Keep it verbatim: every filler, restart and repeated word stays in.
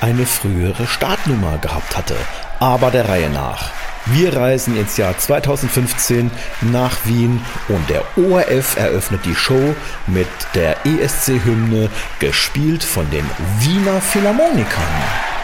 eine frühere Startnummer gehabt hatte. Aber der Reihe nach. Wir reisen ins Jahr zweitausendfünfzehn nach Wien und der O R F eröffnet die Show mit der E S C-Hymne, gespielt von den Wiener Philharmonikern.